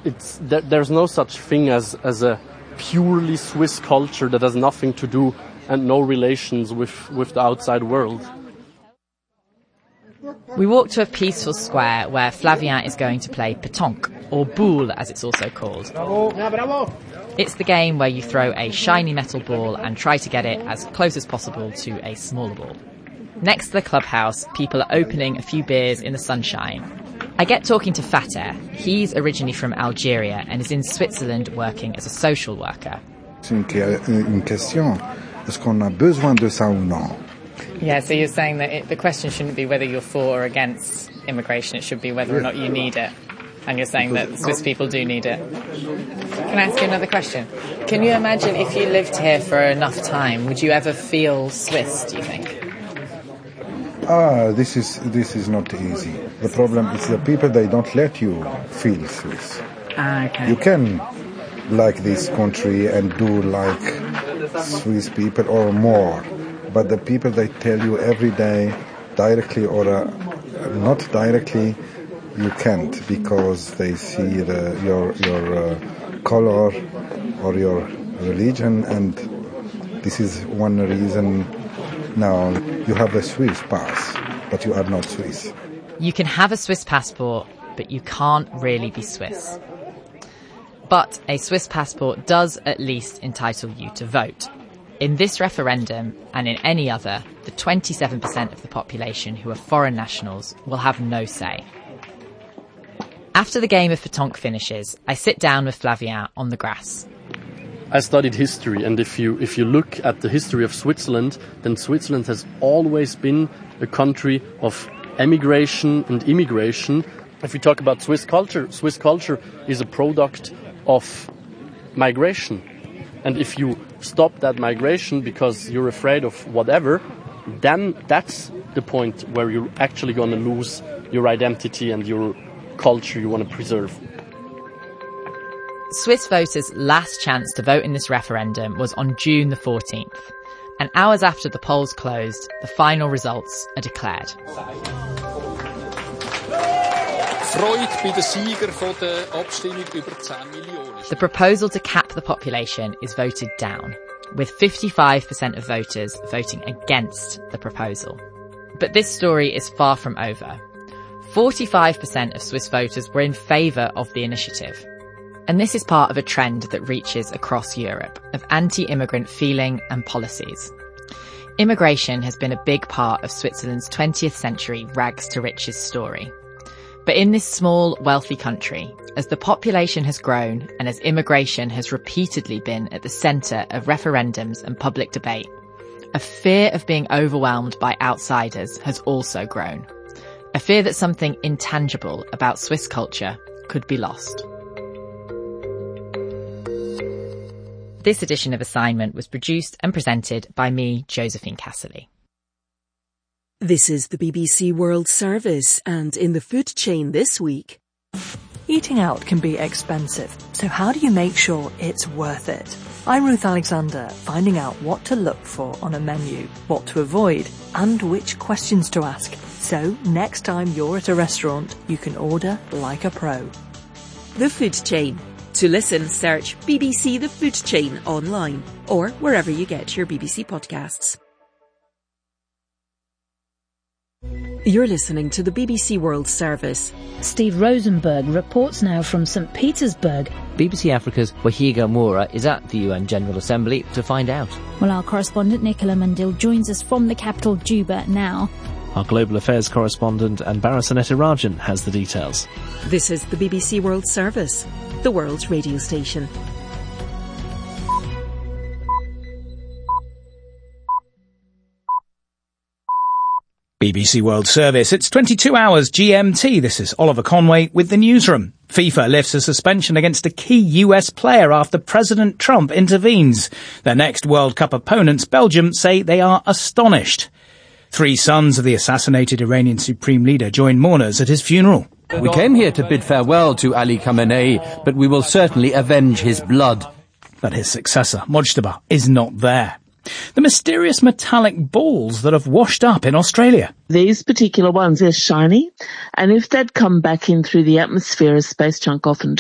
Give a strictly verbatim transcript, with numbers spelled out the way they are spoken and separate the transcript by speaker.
Speaker 1: it's there, there's no such thing as as a purely Swiss culture that has nothing to do and no relations with with the outside world.
Speaker 2: We walk to a peaceful square where Flavien is going to play pétanque, or boule as it's also called. It's the game where you throw a shiny metal ball and try to get it as close as possible to a smaller ball. Next to the clubhouse, people are opening a few beers in the sunshine. I get talking to Fater. He's originally from Algeria and is in Switzerland working as a social worker.
Speaker 3: C'est une question. Est-ce qu'on a besoin de ça ou non?
Speaker 2: Yeah, so you're saying that it, the question shouldn't be whether you're for or against immigration, it should be whether or not you need it. And you're saying that Swiss people do need it. Can I ask you another question? Can you imagine if you lived here for enough time, would you ever feel Swiss, do you think?
Speaker 3: Ah, this is this is not easy. The problem is the people, they don't let you feel Swiss.
Speaker 2: Ah, okay.
Speaker 3: You can like this country and do like Swiss people or more. But the people, they tell you every day, directly or uh, not directly, you can't, because they see the, your your uh, color or your religion, and this is one reason. Now you have a Swiss pass, but you are not Swiss.
Speaker 2: You can have a Swiss passport, but you can't really be Swiss. But a Swiss passport does at least entitle you to vote. In this referendum, and in any other, the twenty-seven percent of the population who are foreign nationals will have no say. After the game of pétanque finishes, I sit down with Flavien on the grass.
Speaker 1: I studied history, and if you if you look at the history of Switzerland, then Switzerland has always been a country of emigration and immigration. If we talk about Swiss culture, Swiss culture is a product of migration. And if you stop that migration because you're afraid of whatever, then that's the point where you're actually going to lose your identity and your culture you want to preserve.
Speaker 2: Swiss voters' last chance to vote in this referendum was on June the fourteenth. And hours after the polls closed, the final results are declared. The proposal to cap the population is voted down, with fifty-five percent of voters voting against the proposal. But this story is far from over. forty-five percent of Swiss voters were in favour of the initiative. And this is part of a trend that reaches across Europe, of anti-immigrant feeling and policies. Immigration has been a big part of Switzerland's twentieth century rags to riches story. But in this small, wealthy country, as the population has grown and as immigration has repeatedly been at the centre of referendums and public debate, a fear of being overwhelmed by outsiders has also grown. A fear that something intangible about Swiss culture could be lost. This edition of Assignment was produced and presented by me, Josephine Casserly.
Speaker 4: This is the B B C World Service, and in the food chain this week...
Speaker 5: Eating out can be expensive, so how do you make sure it's worth it? I'm Ruth Alexander, finding out what to look for on a menu, what to avoid, and which questions to ask. So next time you're at a restaurant, you can order like a pro.
Speaker 4: The Food Chain. To listen, search B B C The Food Chain online or wherever you get your B B C podcasts. You're listening to the B B C World Service.
Speaker 6: Steve Rosenberg reports now from Saint Petersburg.
Speaker 7: B B C Africa's Wahiga Moura is at the U N General Assembly to find out.
Speaker 6: Well, our correspondent Nicola Mandil joins us from the capital Juba now.
Speaker 8: Our global affairs correspondent Anbara Sanetirajan has the details.
Speaker 4: This is the B B C World Service, the world's radio station.
Speaker 9: B B C World Service. It's twenty-two hours G M T. This is Oliver Conway with the newsroom. FIFA lifts a suspension against a key U S player after President Trump intervenes. Their next World Cup opponents, Belgium, say they are astonished. Three sons of the assassinated Iranian supreme leader join mourners at his funeral.
Speaker 10: We came here to bid farewell to Ali Khamenei, but we will certainly avenge his blood.
Speaker 9: But his successor, Mojtaba, is not there. The mysterious metallic balls that have washed up in Australia.
Speaker 11: These particular ones are shiny, and if they'd come back in through the atmosphere as space junk often